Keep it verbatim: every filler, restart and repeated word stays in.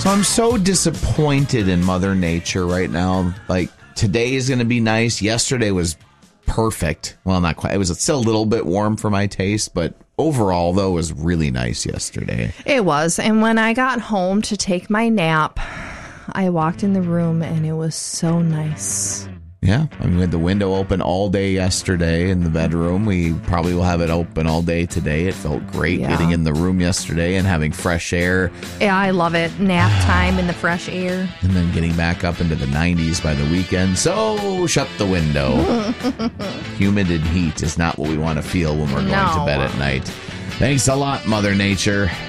So I'm so disappointed in Mother Nature right now. Like, today is going to be nice. Yesterday was perfect. Well, not quite. It was still a little bit warm for my taste, but overall, though, it was really nice yesterday. It was. And when I got home to take my nap, I walked in the room and it was so nice. Yeah, I mean, we had the window open all day yesterday in the bedroom. We probably will have it open all day today. It felt great Yeah. getting in the room yesterday and having fresh air. Yeah, I love it. Nap time in the fresh air. And then getting back up into the nineties by the weekend. So shut the window. Humid and heat is not what we want to feel when we're going No. to bed at night. Thanks a lot, Mother Nature.